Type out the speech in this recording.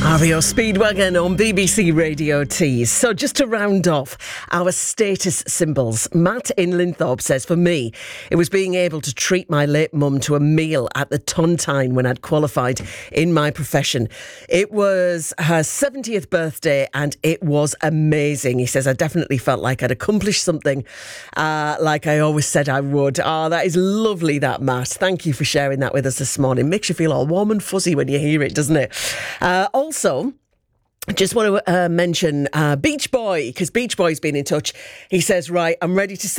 REO Speedwagon on BBC Radio Tees. So just to round off our status symbols, Matt in Linthorpe says, for me, it was being able to treat my late mum to a meal at the Tontine when I'd qualified in my profession. It was her 70th birthday and it was amazing. He says, I definitely felt like I'd accomplished something like I always said I would. Oh, that is lovely, that, Matt. Thank you for sharing that with us this morning. Makes you feel all warm and fuzzy when you hear it, doesn't it? Also, just want to mention Beach Boy, because Beach Boy's been in touch. He says, right, I'm ready to